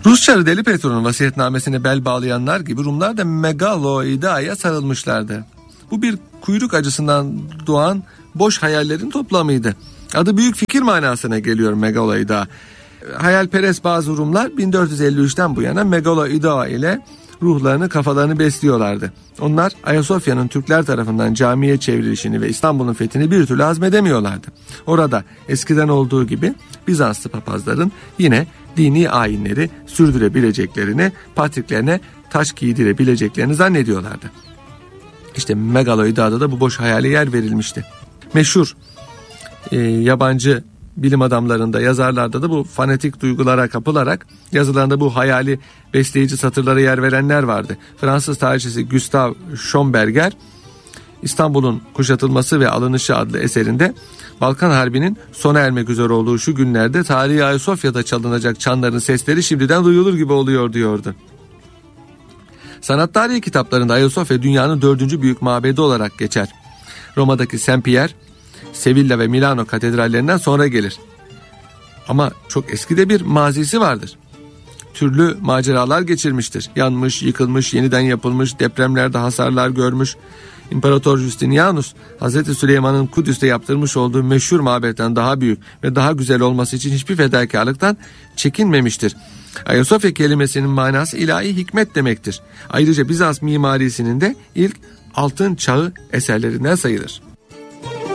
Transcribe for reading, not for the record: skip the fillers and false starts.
Rus Çarı Deli Petro'nun vasiyetnamesine bel bağlayanlar gibi Rumlar da Megaloida'ya sarılmışlardı. Bu bir kuyruk acısından doğan boş hayallerin toplamıydı. Adı büyük fikir manasına geliyor Megaloida. Hayalperest bazı Rumlar 1453'ten bu yana Megaloida ile ruhlarını, kafalarını besliyorlardı. Onlar Ayasofya'nın Türkler tarafından camiye çevrilişini ve İstanbul'un fethini bir türlü hazmedemiyorlardı. Orada eskiden olduğu gibi Bizanslı papazların yine dini ayinleri sürdürebileceklerini, patriklerine taş giydirebileceklerini zannediyorlardı. İşte Megaloida'da da bu boş hayale yer verilmişti. Meşhur yabancı bilim adamlarında, yazarlarda da bu fanatik duygulara kapılarak yazılarında bu hayali besleyici satırlara yer verenler vardı. Fransız tarihçisi Gustave Schomberger, İstanbul'un kuşatılması ve alınışı adlı eserinde Balkan Harbi'nin sona ermek üzere olduğu şu günlerde tarihi Ayasofya'da çalınacak çanların sesleri şimdiden duyulur gibi oluyor diyordu. Sanat tarihi kitaplarında Ayasofya dünyanın 4. büyük mabedi olarak geçer. Roma'daki Saint Pierre, Sevilla ve Milano katedrallerinden sonra gelir. Ama çok eskide bir mazisi vardır. Türlü maceralar geçirmiştir. Yanmış, yıkılmış, yeniden yapılmış, depremlerde hasarlar görmüş. İmparator Justinianus, Hazreti Süleyman'ın Kudüs'te yaptırmış olduğu meşhur mabetten daha büyük ve daha güzel olması için hiçbir fedakarlıktan çekinmemiştir. Ayasofya kelimesinin manası ilahi hikmet demektir. Ayrıca Bizans mimarisinin de ilk altın çağı eserlerinden sayılır.